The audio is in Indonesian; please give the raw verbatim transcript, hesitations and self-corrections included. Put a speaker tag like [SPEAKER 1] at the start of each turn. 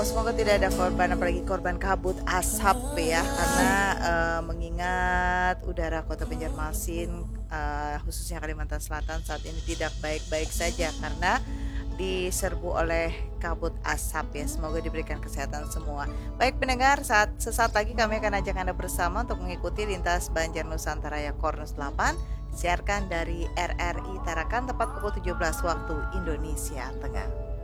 [SPEAKER 1] semoga tidak ada korban, apalagi korban kabut asap ya, karena uh, mengingat udara Kota Banjarmasin, uh, khususnya Kalimantan Selatan saat ini tidak baik-baik saja karena diserbu oleh kabut asap ya. Semoga diberikan kesehatan semua. Baik pendengar, saat sesaat lagi kami akan ajak Anda bersama untuk mengikuti lintas Banjar Nusantara ya Kornus delapan, disiarkan dari R R I Tarakan tepat pukul tujuh belas waktu Indonesia Tengah.